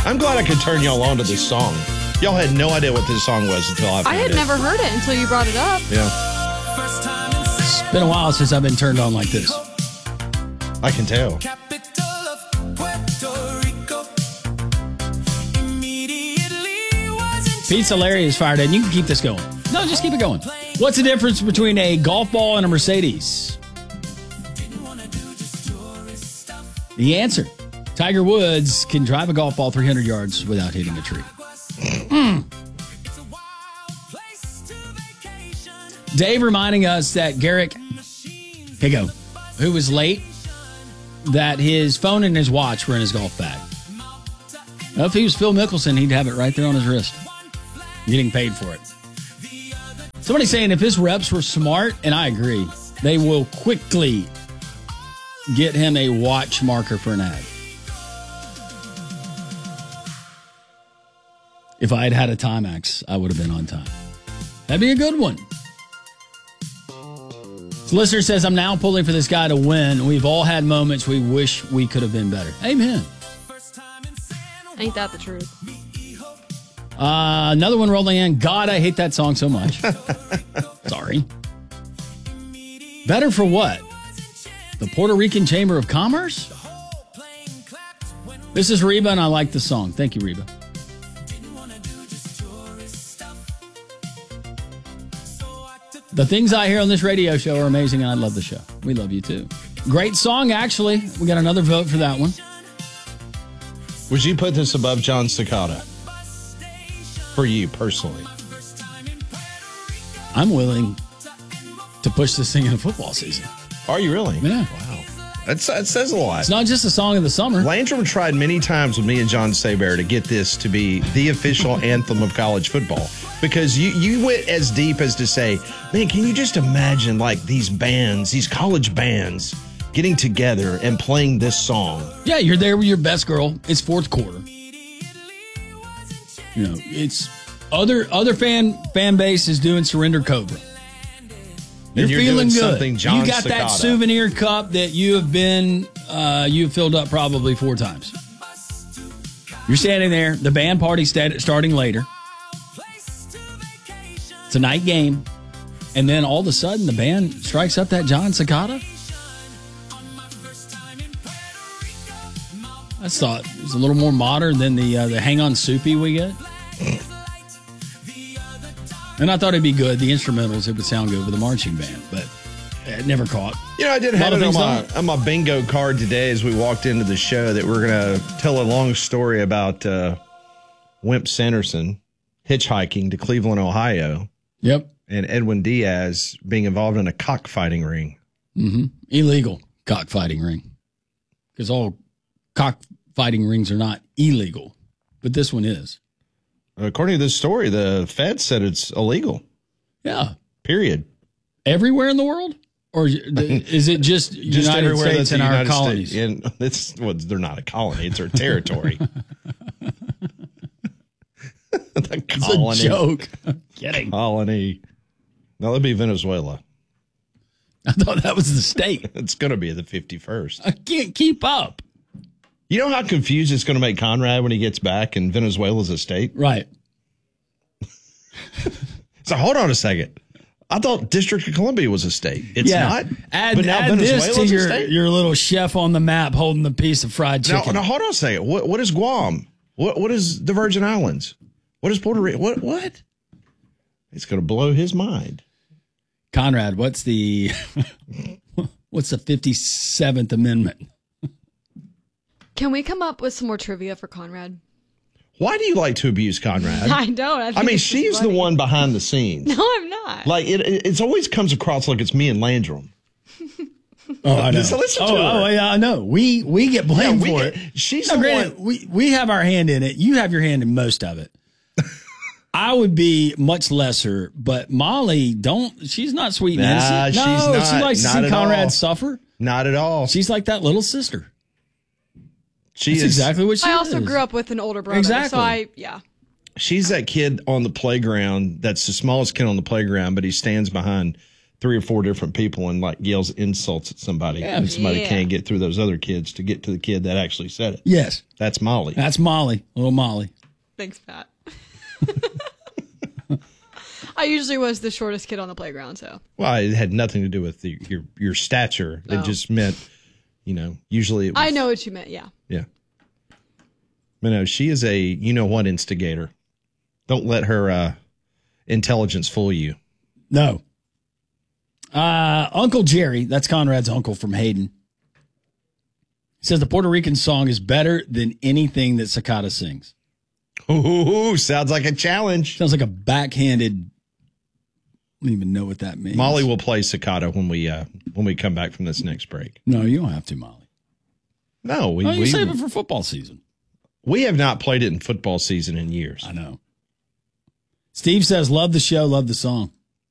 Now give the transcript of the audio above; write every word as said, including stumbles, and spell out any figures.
I'm glad I could turn y'all on to this song. Y'all had no idea what this song was until I found I had it. never heard it until you brought it up. Yeah. It's been a while since I've been turned on like this. I can tell. Pizza Larry is fired in. You can keep this going. No, just keep it going. What's the difference between a golf ball and a Mercedes? The answer. Tiger Woods can drive a golf ball three hundred yards without hitting a tree. Mm. Dave reminding us that Garrick Higo, who was late, that his phone and his watch were in his golf bag. Well, if he was Phil Mickelson, he'd have it right there on his wrist, getting paid for it. Somebody's saying if his reps were smart, and I agree, they will quickly get him a watch marker for an ad. If I had had a Timex, I would have been on time. That'd be a good one. This listener says, I'm now pulling for this guy to win. We've all had moments we wish we could have been better. Amen. Ain't that the truth? Uh, another one rolling in. God, I hate that song so much. Sorry. Better for what? The Puerto Rican Chamber of Commerce? This is Reba, and I like the song. Thank you, Reba. The things I hear on this radio show are amazing, and I love the show. We love you, too. Great song, actually. We got another vote for that one. Would you put this above John Cicada? For you, personally. I'm willing to push this thing in the football season. Are you really? Yeah. Wow. That's, that says a lot. It's not just a song of the summer. Landrum tried many times with me and John Saber to get this to be the official anthem of college football. Because you, you went as deep as to say, man, can you just imagine like these bands, these college bands getting together and playing this song? Yeah, you're there with your best girl. It's fourth quarter. You know, it's other other fan fan base is doing Surrender Cobra. You're, you're feeling doing good. something John You got Cicada. that souvenir cup that you have been uh, you've filled up probably four times. You're standing there. The band party st- starting later. It's a night game, and then all of a sudden the band strikes up that John Cicada. I thought it was a little more modern than the uh, the Hang On Soupy we get. And I thought it'd be good. The instrumentals, it would sound good with the marching band, but it never caught. You know, I did A lot have of it on things my, on my bingo card today as we walked into the show that we're going to tell a long story about uh, Wimp Sanderson hitchhiking to Cleveland, Ohio. Yep. And Edwin Diaz being involved in a cockfighting ring. Mm-hmm. Illegal cockfighting ring. Because all cockfighting rings are not illegal, but this one is. According to this story, the Fed said it's illegal. Yeah. Period. Everywhere in the world? Or is it just, Just United everywhere States that's and the our United colonies? States. And it's, well, they're not a colony. It's our territory. The colony. It's a joke. I'm kidding. Colony. No, that'd be Venezuela. I thought that was the state. It's going to be the fifty-first. I can't keep up. You know how confused it's going to make Conrad when he gets back and Venezuela's a state? Right. So hold on a second. I thought District of Columbia was a state. It's yeah. not. Add, but now add Venezuela's this to a your, state? your little chef on the map holding the piece of fried Now, chicken. now hold on a second. What what is Guam? What what is the Virgin Islands? What is Puerto Rico? What what? It's going to blow his mind. Conrad, what's the what's the fifty-seventh Amendment? Can we come up with some more trivia for Conrad? Why do you like to abuse Conrad? I don't. I, I think mean, it's just she's the funny. one behind the scenes. No, I'm not. Like it, it, it's always comes across like it's me and Landrum. Oh, I know. So listen to oh, her. oh, yeah, I know. We we get blamed Yeah, we for get- it. she's Now, the granted, one- we we have our hand in it. You have your hand in most of it. I would be much lesser, but Molly don't. She's not sweet and Nah, innocent. she's No, not. she likes to Not see at Conrad all. suffer. Not at all. She's like that little sister. She That's is exactly what she I also is. grew up with an older brother. Exactly. So I, yeah. She's that kid on the playground that's the smallest kid on the playground, but he stands behind three or four different people and like yells insults at somebody, Yeah. and somebody Yeah. can't get through those other kids to get to the kid that actually said it. Yes. That's Molly. That's Molly, little Molly. Thanks, Pat. I usually was the shortest kid on the playground, so. Well, it had nothing to do with the, your your stature. It Oh. just meant, you know, usually it was, I know what you meant, yeah. Yeah. But no, she is a you know what instigator. Don't let her uh, intelligence fool you. No. Uh, Uncle Jerry, that's Conrad's uncle from Hayden, says the Puerto Rican song is better than anything that Sakata sings. Ooh, sounds like a challenge. Sounds like a backhanded. I don't even know what that means. Molly will play Sakata when we uh, when we come back from this next break. No, you don't have to, Molly. No, we No, you we, save it for football season. we have not played it in football season in years. I know. Steve says, love the show, love the song.